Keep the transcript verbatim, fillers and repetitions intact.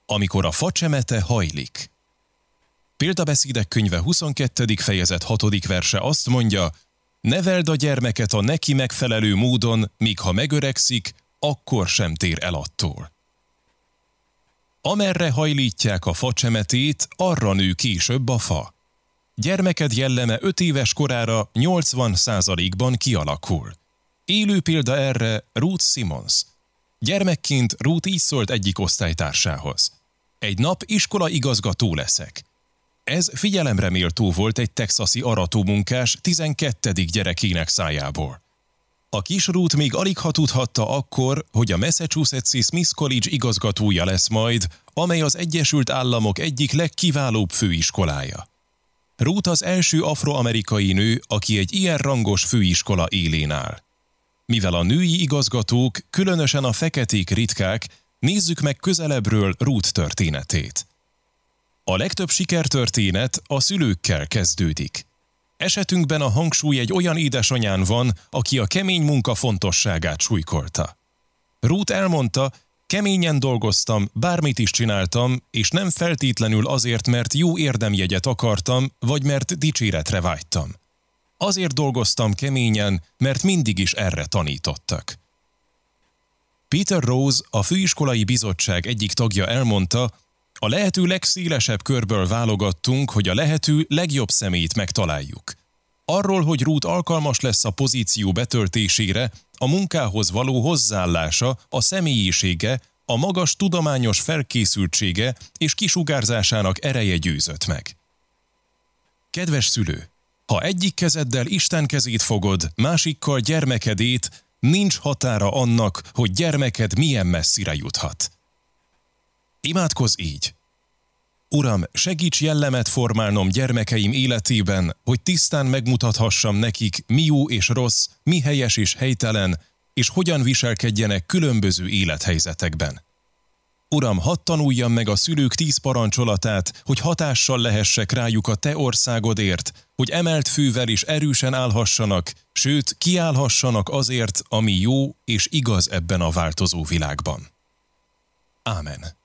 Amikor a facsemete hajlik. Példabeszédek könyve huszonkettedik fejezet hatodik verse azt mondja: neveld a gyermeket a neki megfelelő módon, míg ha megöregszik, akkor sem tér el attól. Amerre hajlítják a facsemetét, arra nő később a fa. Gyermeked jelleme öt éves korára nyolcvan százalékban kialakul. Élő példa erre Ruth Simmons. Gyermekként Ruth így szólt egyik osztálytársához: egy nap iskola igazgató leszek. Ez figyelemre méltó volt egy texasi aratómunkás tizenkettedik gyerekének szájából. A kis Ruth még alig ha tudhatta akkor, hogy a Massachusetts-i Smith College igazgatója lesz majd, amely az Egyesült Államok egyik legkiválóbb főiskolája. Ruth az első afroamerikai nő, aki egy ilyen rangos főiskola élén áll. Mivel a női igazgatók, különösen a feketék ritkák, nézzük meg közelebbről Ruth történetét. A legtöbb sikertörténet a szülőkkel kezdődik. Esetünkben a hangsúly egy olyan édesanyán van, aki a kemény munka fontosságát súlykolta. Ruth elmondta: keményen dolgoztam, bármit is csináltam, és nem feltétlenül azért, mert jó érdemjegyet akartam, vagy mert dicséretre vágytam. Azért dolgoztam keményen, mert mindig is erre tanítottak. Peter Rose, a főiskolai bizottság egyik tagja elmondta: a lehető legszélesebb körből válogattunk, hogy a lehető legjobb személyt megtaláljuk. Arról, hogy Ruth alkalmas lesz a pozíció betöltésére, a munkához való hozzáállása, a személyisége, a magas tudományos felkészültsége és kisugárzásának ereje győzött meg. Kedves szülő! Ha egyik kezeddel Isten kezét fogod, másikkal gyermekedét, nincs határa annak, hogy gyermeked milyen messzire juthat. Imádkozz így: Uram, segíts jellemet formálnom gyermekeim életében, hogy tisztán megmutathassam nekik, mi jó és rossz, mi helyes és helytelen, és hogyan viselkedjenek különböző élethelyzetekben. Uram, hadd tanuljam meg a szülők tíz parancsolatát, hogy hatással lehessek rájuk a Te országodért, hogy emelt fővel is erősen állhassanak, sőt, kiállhassanak azért, ami jó és igaz ebben a változó világban. Ámen.